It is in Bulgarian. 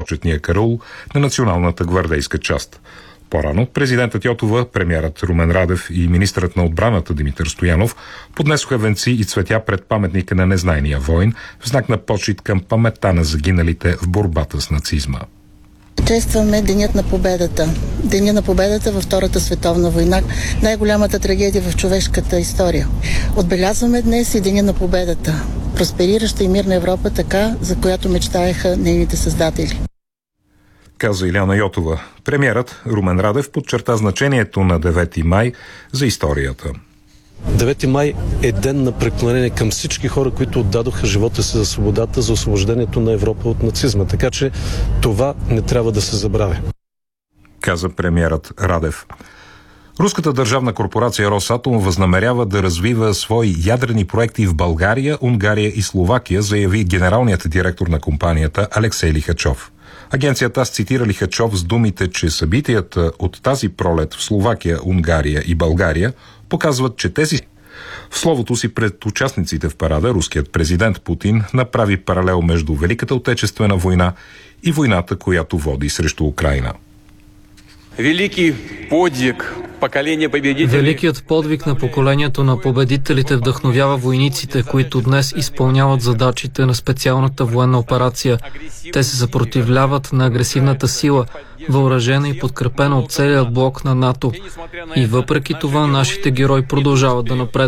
почетния караул на националната гвардейска част. По-рано президентът Йотова, премиерът Румен Радев и министърът на отбраната Димитър Стоянов поднесоха венци и цветя пред паметника на незнайния войн в знак на почит към паметта на загиналите в борбата с нацизма. Честваме Денят на победата. Деня на победата във Втората световна война, най-голямата трагедия в човешката история. Отбелязваме днес и Деня на победата. Просперираща и мирна Европа, така, за която мечтаеха нейните създатели. Каза Иляна Йотова. Премиерът Румен Радев подчерта значението на 9 май за историята. 9 май е ден на преклонение към всички хора, които отдадоха живота си за свободата, за освобождението на Европа от нацизма. Така че това не трябва да се забравя. Каза премиерът Радев. Руската държавна корпорация Росатом възнамерява да развива свои ядрени проекти в България, Унгария и Словакия, заяви генералният директор на компанията Алексей Лихачов. Агенцията цитира Лихачов с думите, че събитията от тази пролет в Словакия, Унгария и България показват, че тези... В словото си пред участниците в парада руският президент Путин направи паралел между Великата отечествена война и войната, която води срещу Украйна. Великият подвиг на поколението на победителите вдъхновява войниците, които днес изпълняват задачите на специалната военна операция. Те се съпротивляват на агресивната сила, въоръжена и подкрепена от целия блок на НАТО. И въпреки това нашите герои продължават да напредват.